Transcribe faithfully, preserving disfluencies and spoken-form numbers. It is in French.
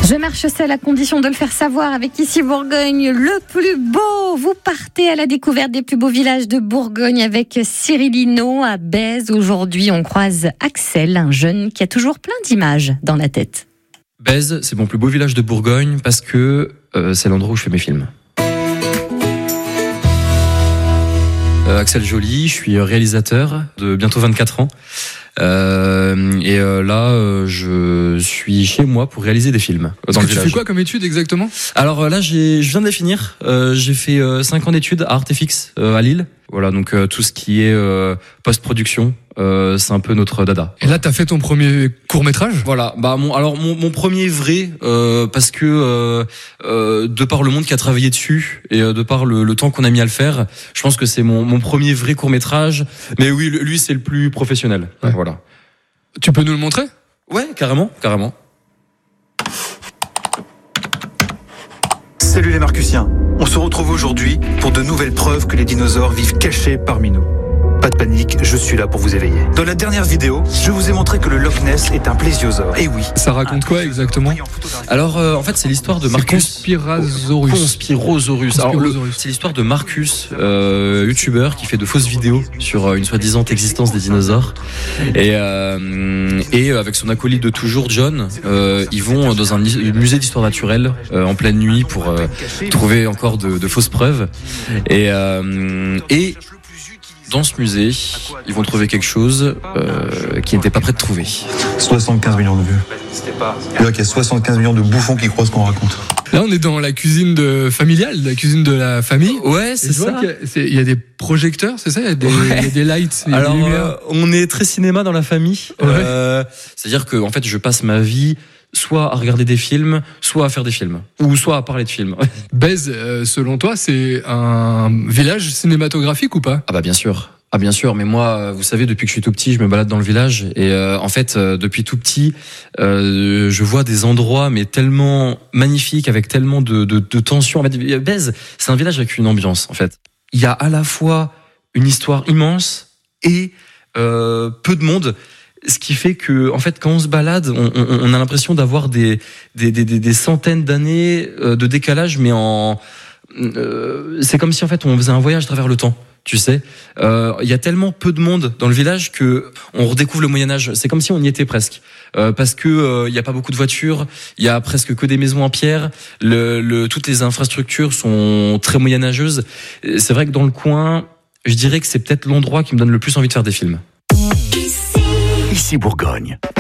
Je marche seule à condition de le faire savoir avec Ici Bourgogne, le plus beau. Vous partez à la découverte des plus beaux villages de Bourgogne avec Cyril Hinault à Bèze. Aujourd'hui, on croise Axel, un jeune qui a toujours plein d'images dans la tête. Bèze, c'est mon plus beau village de Bourgogne parce que euh, c'est l'endroit où je fais mes films. Euh, Axel Joly, je suis réalisateur de bientôt vingt-quatre ans. Euh, et euh, là, euh, je suis chez moi pour réaliser des films dans le tu village. fais quoi comme études exactement ? Alors euh, là, j'ai, je viens de les finir. Euh, j'ai fait euh, cinq ans d'études à Artefix euh, à Lille. Voilà, donc euh, tout ce qui est euh, post-production, euh, c'est un peu notre dada. Et là, t'as fait ton premier court-métrage ? Voilà, bah mon, alors mon, mon premier vrai, euh, parce que euh, euh, de par le monde qui a travaillé dessus et euh, de par le, le temps qu'on a mis à le faire, je pense que c'est mon, mon premier vrai court-métrage. Mais oui, lui, c'est le plus professionnel. Ouais. Voilà. Tu peux nous le montrer ? Ouais, carrément, carrément. Salut les Marcusiens, on se retrouve aujourd'hui pour de nouvelles preuves que les dinosaures vivent cachés parmi nous. Pas de panique, je suis là pour vous éveiller. Dans la dernière vidéo, je vous ai montré que le Loch Ness est un plésiosaure. Et oui. Ça raconte quoi exactement ? Alors euh, en fait c'est l'histoire de Marcus Conspirasaurus. Conspirosaurus. Alors, le, c'est l'histoire de Marcus, euh, youtubeur qui fait de fausses vidéos sur euh, une soi-disant existence des dinosaures. Et, euh, et avec son acolyte de toujours, John, euh, ils vont dans un musée d'histoire naturelle euh, en pleine nuit pour euh, trouver encore de, de fausses preuves. Et, euh, et dans ce musée, ils vont trouver quelque chose euh, qu'ils n'étaient pas prêts de trouver. soixante-quinze millions de vues. C'est-à-dire qu'il y a soixante-quinze millions de bouffons qui croient ce qu'on raconte. Là, on est dans la cuisine de familiale, la cuisine de la famille. Ouais, c'est ça. Il y, a, c'est, il y a des projecteurs, c'est ça ? Il y a des, ouais. il y a des lights, il y a Alors, des lumières. euh, on est très cinéma dans la famille. Ouais. Euh, c'est-à-dire que, en fait, je passe ma vie soit à regarder des films, soit à faire des films, ou soit à parler de films. Bèze, euh, selon toi, c'est un village cinématographique ou pas ? Ah bah bien sûr. Ah bien sûr, mais moi, vous savez, depuis que je suis tout petit, je me balade dans le village et euh, en fait, euh, depuis tout petit, euh, je vois des endroits mais tellement magnifiques, avec tellement de, de, de tension. En fait, Bèze, c'est un village avec une ambiance. En fait, il y a à la fois une histoire immense et euh, peu de monde. Ce qui fait que, en fait, quand on se balade, on, on, on a l'impression d'avoir des, des, des, des centaines d'années de décalage, mais en, euh, c'est comme si en fait on faisait un voyage à travers le temps. Tu sais, il euh, y a tellement peu de monde dans le village que on redécouvre le Moyen-Âge. C'est comme si on y était presque, euh, parce que il euh, y a pas beaucoup de voitures, il y a presque que des maisons en pierre. Le, le, toutes les infrastructures sont très moyenâgeuses. C'est vrai que dans le coin, je dirais que c'est peut-être l'endroit qui me donne le plus envie de faire des films. Ici Bourgogne.